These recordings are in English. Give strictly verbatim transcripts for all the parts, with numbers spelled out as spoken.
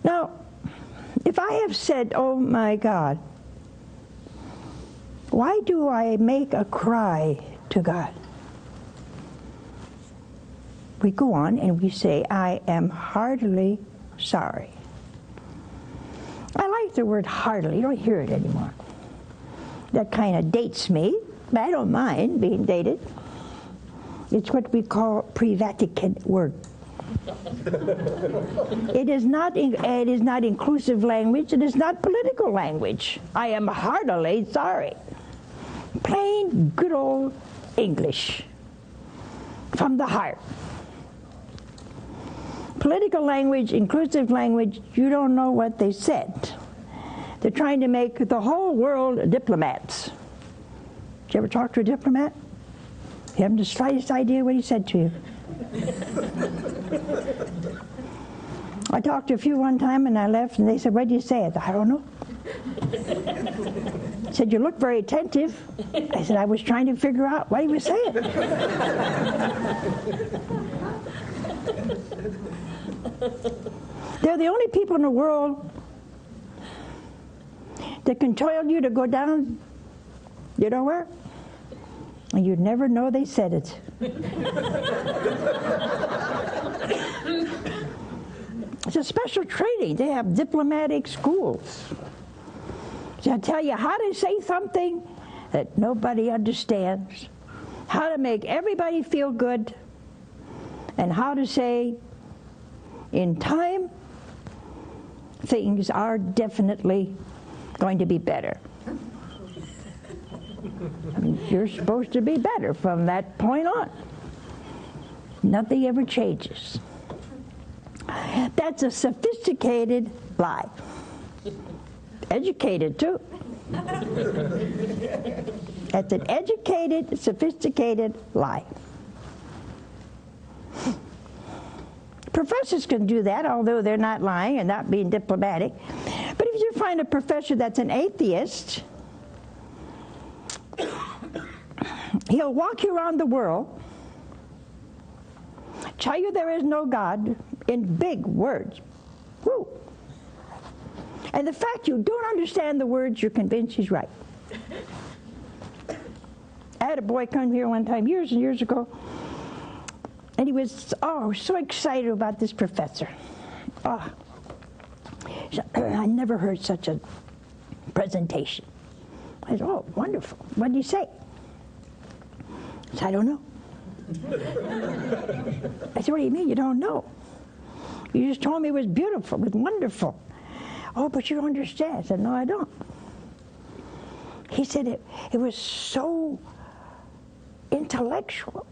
Now, if I have said, oh my God, why do I make a cry to God? We go on and we say, I am heartily sorry. I like the word heartily. You don't hear it anymore. That kind of dates me, but I don't mind being dated. It's what we call pre-Vatican word. It is not it is not inclusive language. It is not political language. I am heartily sorry. Plain, good old English from the heart. Political language, inclusive language, you don't know what they said. They're trying to make the whole world diplomats. Did you ever talk to a diplomat? You haven't the slightest idea what he said to you. I talked to a few one time and I left and they said, what did you say? I said, I don't know. He said, you look very attentive. I said, I was trying to figure out what he was saying. They're the only people in the world that can tell you to go down, you know where? And you'd never know they said it. It's a special training. They have diplomatic schools. They'll tell you how to say something that nobody understands, how to make everybody feel good, and how to say, in time, things are definitely going to be better. I mean, you're supposed to be better from that point on. Nothing ever changes. That's a sophisticated lie. Educated, too. That's an educated, sophisticated lie. Professors can do that, although they're not lying and not being diplomatic. But if you find a professor that's an atheist, he'll walk you around the world, tell you there is no God in big words. Woo. And the fact you don't understand the words, you're convinced he's right. I had a boy come here one time, years and years ago, and he was, oh, so excited about this professor. Oh, I never heard such a presentation. I said, oh, wonderful. What did he say? I said, I don't know. I said, what do you mean you don't know? You just told me it was beautiful, it was wonderful. Oh, but you don't understand. I said, no, I don't. He said it, it was so intellectual.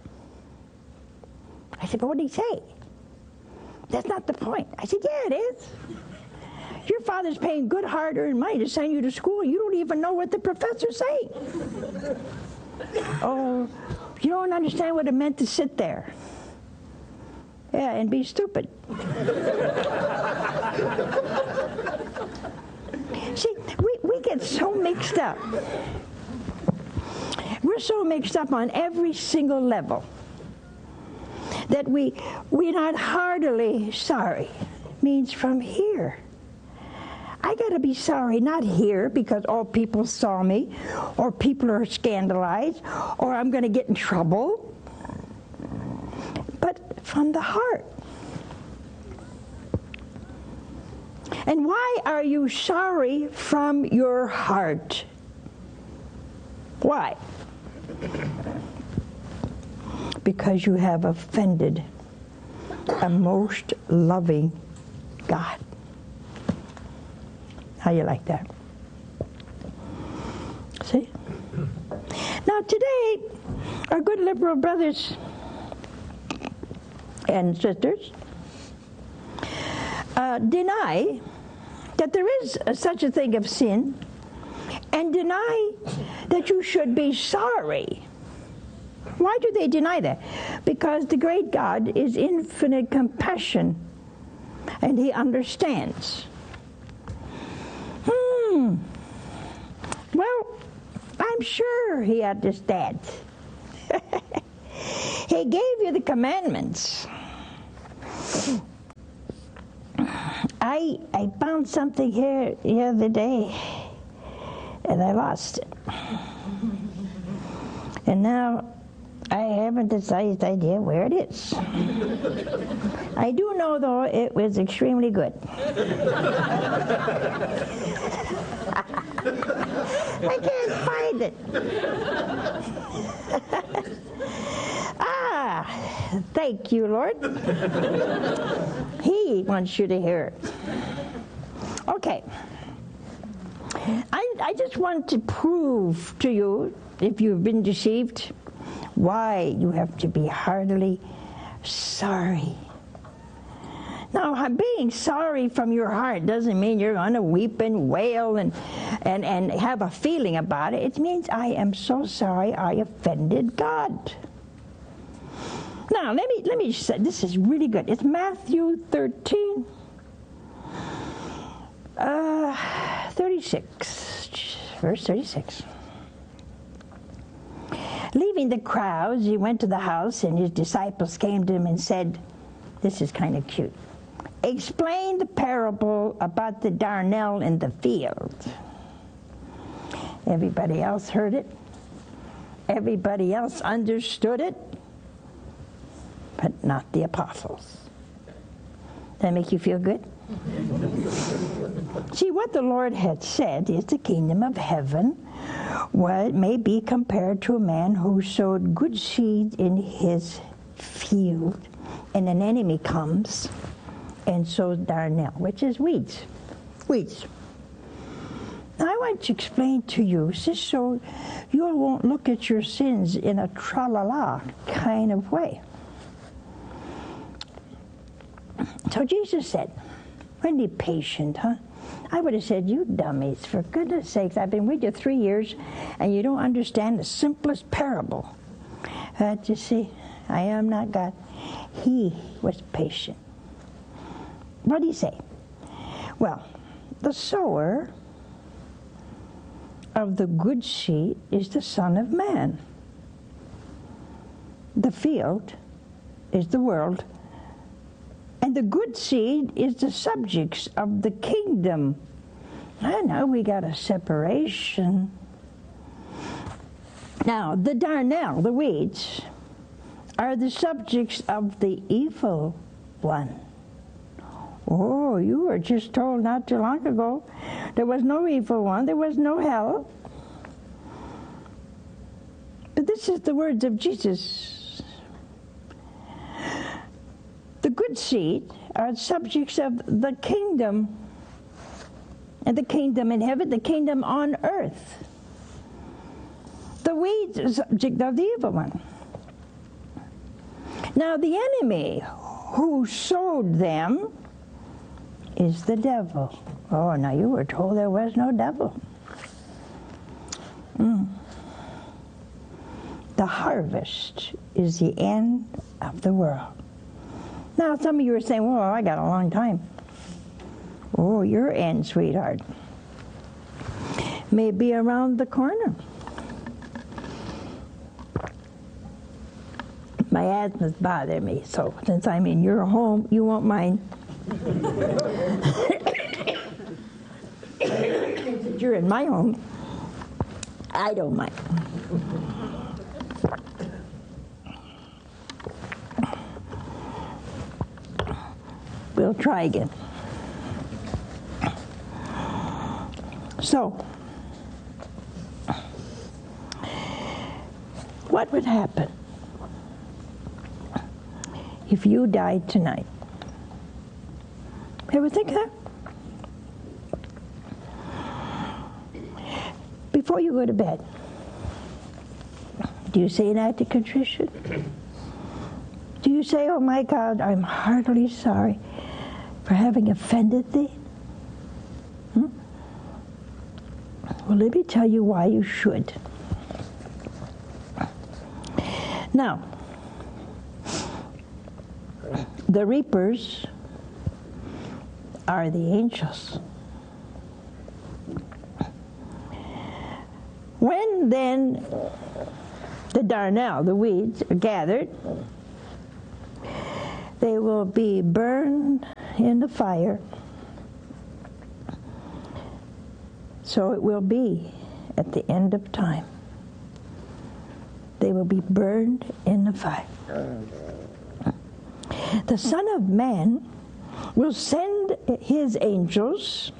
I said, but what did he say? That's not the point. I said, yeah, it is. Your father's paying good hard-earned money to send you to school. You don't even know what the professor's saying. Oh, you don't understand what it meant to sit there. Yeah, and be stupid. See, we, we get so mixed up. We're so mixed up on every single level that we, we're not heartily sorry. It means from here. I got to be sorry, not here because all people saw me, or people are scandalized, or I'm going to get in trouble, but from the heart. And why are you sorry from your heart? Why? Because you have offended a most loving God. How you like that? See? Now today, our good liberal brothers and sisters uh, deny that there is a, such a thing of sin, and deny that you should be sorry. Why do they deny that? Because the great God is infinite compassion, and He understands. Hmm. Well, I'm sure He understands. He gave you the commandments. I I found something here the other day, and I lost it. And now I haven't the slightest idea where it is. I do know, though, it was extremely good. I can't find it. Ah, thank you, Lord. He wants you to hear it. Okay. I, I just want to prove to you, if you've been deceived, why you have to be heartily sorry. Now, being sorry from your heart doesn't mean you're going to weep and wail and, and, and have a feeling about it. It means I am so sorry I offended God. Now, let me, let me say, this is really good. It's Matthew thirteen, uh, thirty-six, verse thirty-six. Leaving the crowds, he went to the house, and his disciples came to him and said, this is kind of cute, explain the parable about the darnel in the field. Everybody else heard it. Everybody else understood it, but not the apostles. Does that make you feel good? See, what the Lord had said is the kingdom of heaven, well, it may be compared to a man who sowed good seed in his field, and an enemy comes and sows darnel, which is weeds. Weeds. Now, I want to explain to you, just so you won't look at your sins in a tra-la-la kind of way. So Jesus said, "Be patient, huh?" I would have said, you dummies, for goodness sakes, I've been with you three years, and you don't understand the simplest parable. But you see, I am not God. He was patient. What did he say? Well, the sower of the good seed is the Son of Man. The field is the world. And the good seed is the subjects of the kingdom. I know we got a separation. Now, the darnel, the weeds, are the subjects of the evil one. Oh, you were just told not too long ago there was no evil one, there was no hell. But this is the words of Jesus. The good seed are subjects of the kingdom, and the kingdom in heaven, the kingdom on earth. The weeds are subject of the evil one. Now the enemy who sowed them is the devil. Oh, now you were told there was no devil. Mm. The harvest is the end of the world. Now, some of you are saying, well, I got a long time. Oh, your end, sweetheart, may be around the corner. My asthma's bothering me, so since I'm in your home, you won't mind. Since you're in my home, I don't mind. We'll try again. So, what would happen if you died tonight? Ever think of that? Before you go to bed, do you say an act of contrition? Do you say, oh my God, I'm heartily sorry for having offended thee? Hmm? Well, let me tell you why you should. Now, the reapers are the angels. When then the darnel, the weeds, are gathered, they will be burned in the fire So it will be at the end of time. They will be burned in the fire. The Son of Man will send his angels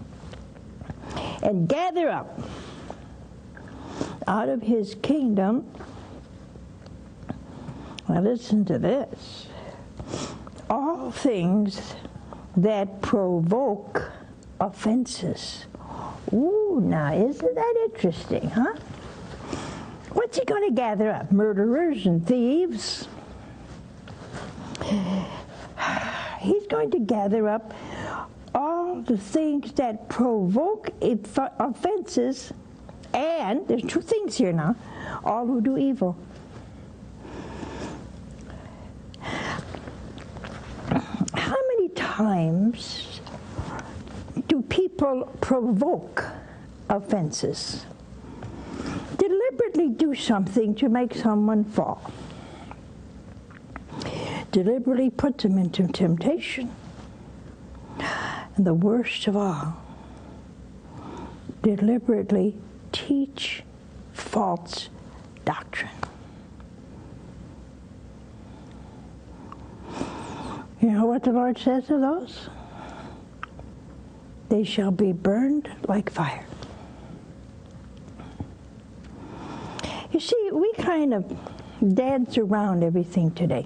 and gather up out of his kingdom. Now listen to this. All things that provoke offenses. Ooh, now isn't that interesting, huh? What's he going to gather up? Murderers and thieves? He's going to gather up all the things that provoke offenses, and there's two things here now, all who do evil. How many times do people provoke offenses? Deliberately do something to make someone fall. Deliberately put them into temptation. And the worst of all, deliberately teach false doctrine. You know what the Lord says to those? They shall be burned like fire. You see, we kind of dance around everything today.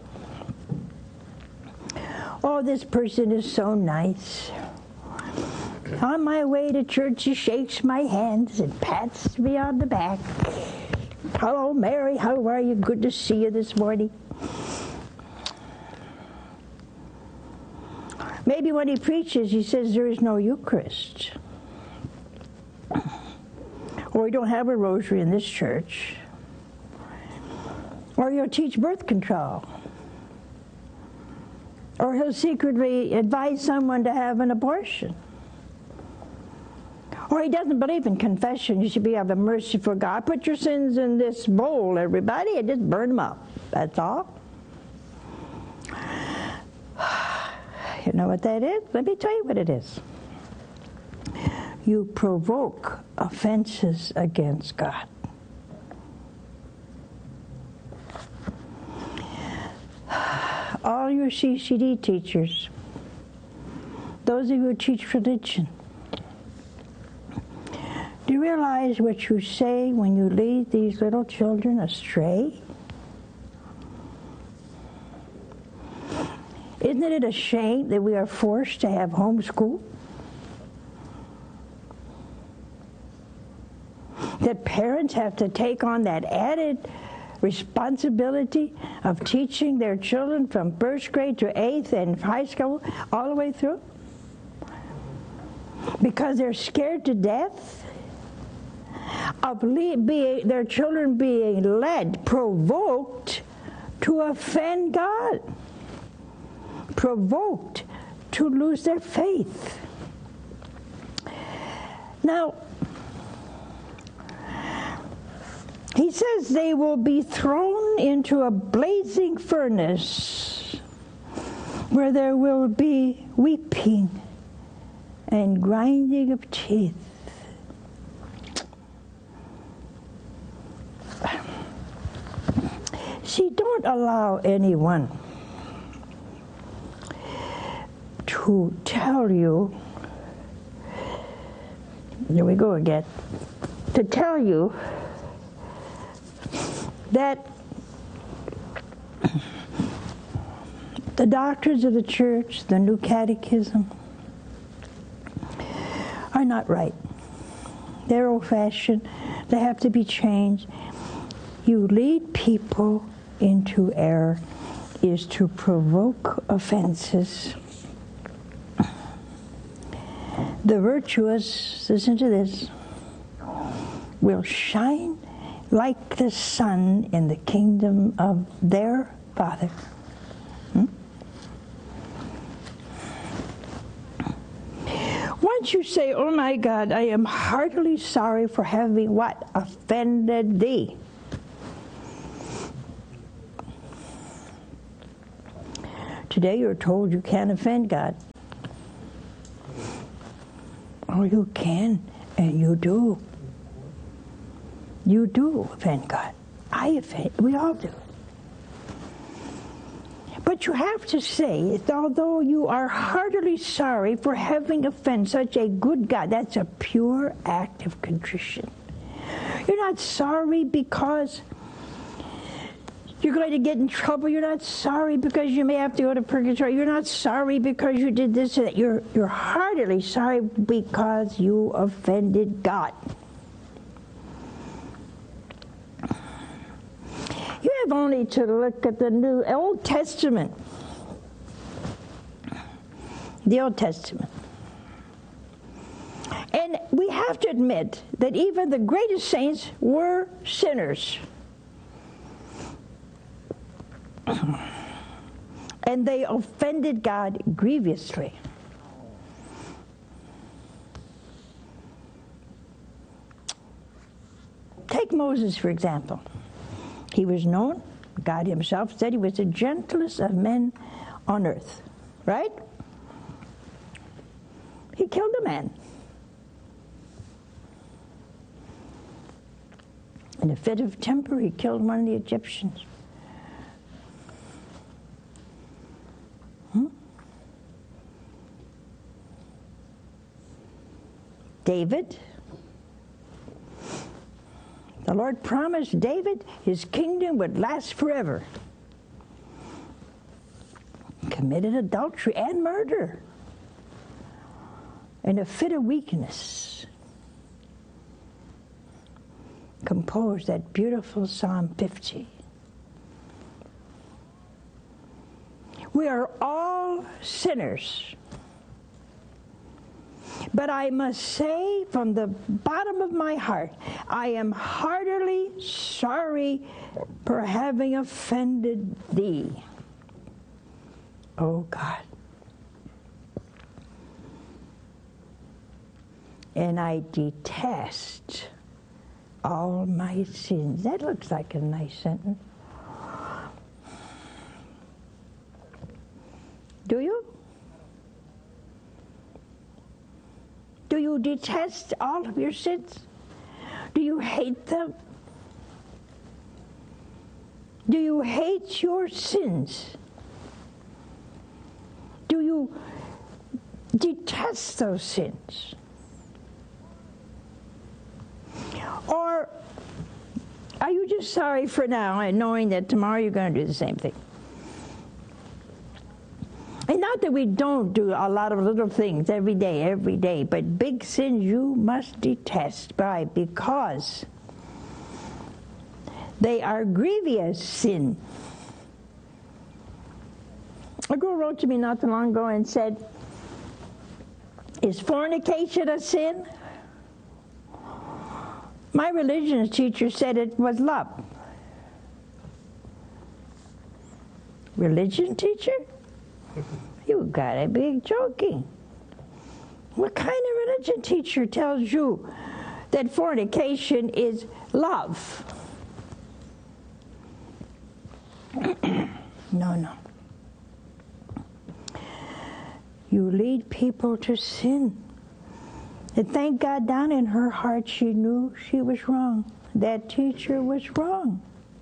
Oh, this person is so nice. On my way to church, he shakes my hands and pats me on the back. Hello, Mary, how are you? Good to see you this morning. Maybe when he preaches, he says there is no Eucharist. Or we don't have a rosary in this church. Or he'll teach birth control. Or he'll secretly advise someone to have an abortion. Or he doesn't believe in confession. You should be have a merciful God. Put your sins in this bowl, everybody, and just burn them up. That's all. You know what that is? Let me tell you what it is. You provoke offenses against God. All your C C D teachers, those of you who teach religion, do you realize what you say when you lead these little children astray? Isn't it a shame that we are forced to have homeschool? That parents have to take on that added responsibility of teaching their children from first grade to eighth and high school all the way through? Because they're scared to death of le- being, their children being led, provoked to offend God, provoked to lose their faith. Now, he says they will be thrown into a blazing furnace where there will be weeping and grinding of teeth. See, don't allow anyone to tell you, here we go again, to tell you that the doctrines of the church, the new catechism, are not right. They're old-fashioned. They have to be changed. You lead people into error is to provoke offenses. The virtuous, listen to this, will shine like the sun in the kingdom of their Father. Hmm? Once you say, oh my God, I am heartily sorry for having what? Offended thee. Today you're told you can't offend God. Oh, you can And you do. You do offend God. I offend. We all do. But you have to say, that although you are heartily sorry for having offended such a good God, that's a pure act of contrition. You're not sorry because you're going to get in trouble. You're not sorry because you may have to go to purgatory. You're not sorry because you did this or that. You're, you're heartily sorry because you offended God. You have only to look at the New Old Testament. The Old Testament. And we have to admit that even the greatest saints were sinners. And they offended God grievously. Take Moses, for example. He was known, God himself said he was the gentlest of men on earth. Right? He killed a man. In a fit of temper, he killed one of the Egyptians. Hmm? David. The Lord promised David his kingdom would last forever. Committed adultery and murder in a fit of weakness. Composed that beautiful Psalm fifty. We are all sinners. But I must say from the bottom of my heart, I am heartily sorry for having offended thee, oh God. And I detest all my sins. That looks like a nice sentence. Do you? Do you detest all of your sins? Do you hate them? Do you hate your sins? Do you detest those sins? Or are you just sorry for now and knowing that tomorrow you're going to do the same thing? And not that we don't do a lot of little things every day, every day, but big sins you must detest by because they are grievous sin. A girl wrote to me not too long ago and said, is fornication a sin? My religion teacher said it was love. Religion teacher? You gotta be joking. What kind of religion teacher tells you that fornication is love? No, no. You lead people to sin. And thank God down in her heart she knew she was wrong. That teacher was wrong.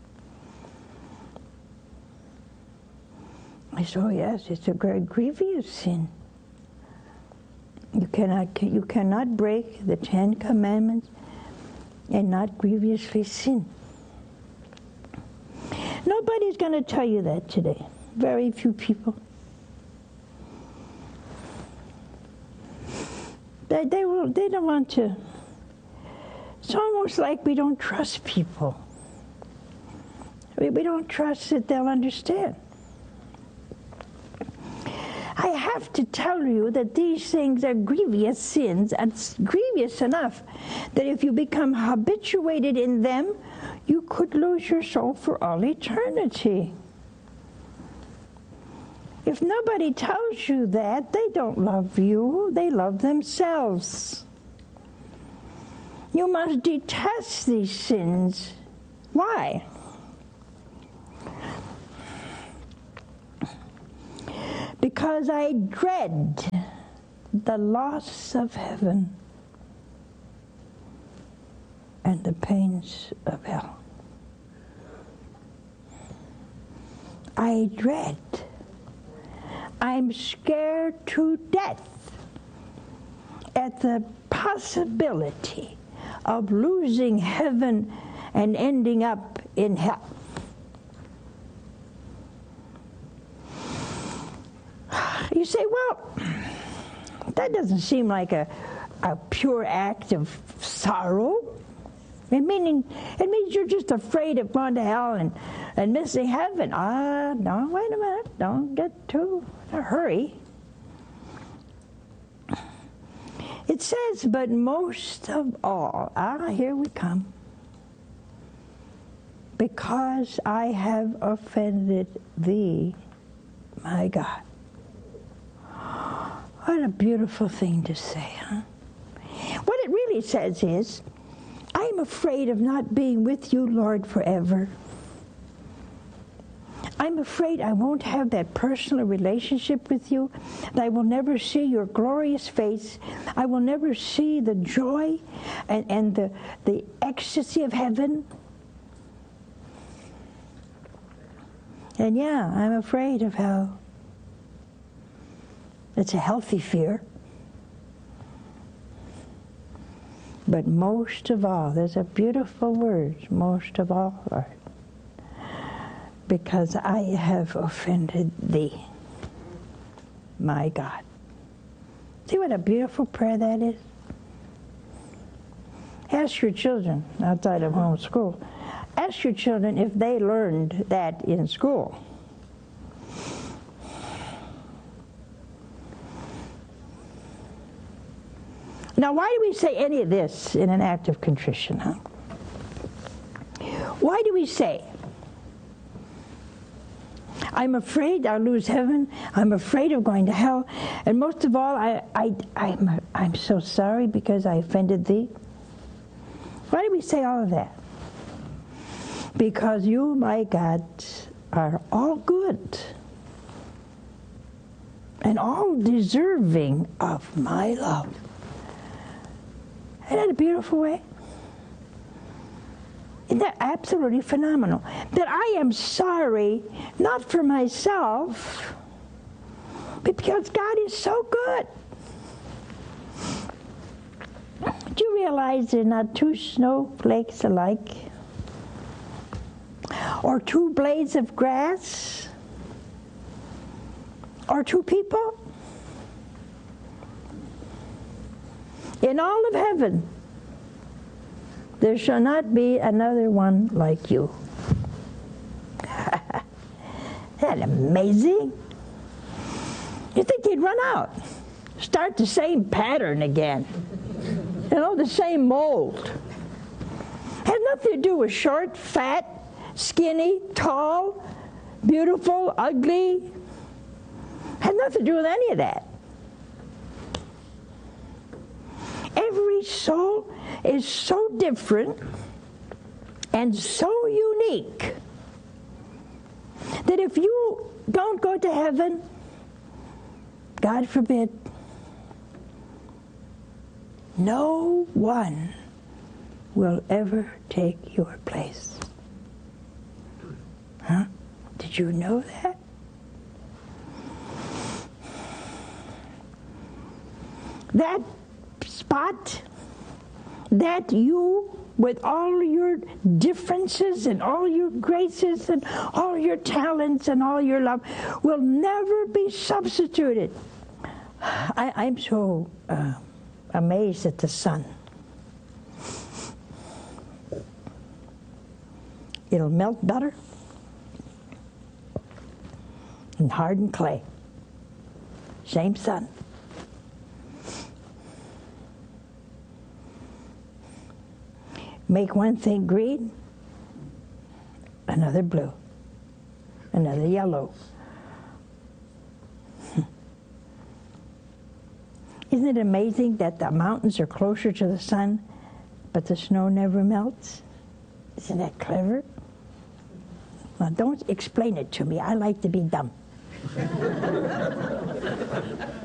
I said, oh yes, it's a great grievous sin. You cannot, you cannot break the Ten Commandments and not grievously sin. Nobody's going to tell you that today. Very few people. They, they, will, they don't want to. It's almost like we don't trust people. We, we don't trust that they'll understand. I have to tell you that these things are grievous sins, and it's grievous enough that if you become habituated in them, you could lose your soul for all eternity. If nobody tells you that, they don't love you, they love themselves. You must detest these sins. Why? Because I dread the loss of heaven. and the pains of hell. I dread. I'm scared to death at the possibility of losing heaven and ending up in hell. You say, well, that doesn't seem like a, a pure act of sorrow. It, meaning, it means you're just afraid of going to hell and, and missing heaven. Ah, no, wait a minute. Don't get too in a hurry. It says, but most of all, ah, here we come, because I have offended thee, my God. What a beautiful thing to say, huh? What it really says is, I am afraid of not being with you, Lord, forever. I'm afraid I won't have that personal relationship with you, that I will never see your glorious face. I will never see the joy and, and the, the ecstasy of heaven. And yeah, I'm afraid of hell. It's a healthy fear. But most of all, there's a beautiful word, most of all, Lord, because I have offended thee, my God. See what a beautiful prayer that is? Ask your children outside of home school. Ask your children if they learned that in school. Now, why do we say any of this in an act of contrition, huh? Why do we say, I'm afraid I'll lose heaven, I'm afraid of going to hell, and most of all, I, I, I'm, I'm so sorry because I offended thee? Why do we say all of that? Because you, my God, are all good and all deserving of my love. Isn't that a beautiful way? Isn't that absolutely phenomenal? That I am sorry, not for myself, but because God is so good. Do you realize there are not two snowflakes alike? Or two blades of grass? Or two people? In all of heaven, there shall not be another one like you. Isn't that amazing? You think they'd run out? Start the same pattern again. You know, the same mold. Has nothing to do with short, fat, skinny, tall, beautiful, ugly. Has nothing to do with any of that. Every soul is so different and so unique that if you don't go to heaven, God forbid, no one will ever take your place. Huh? Did you know that? That spot, that you, with all your differences and all your graces and all your talents and all your love, will never be substituted. I, I'm so uh, amazed at the sun. It'll melt butter and harden clay. Same sun. Make one thing green, another blue, another yellow. Isn't it amazing that the mountains are closer to the sun, but the snow never melts? Isn't that clever? Well, don't explain it to me. I like to be dumb.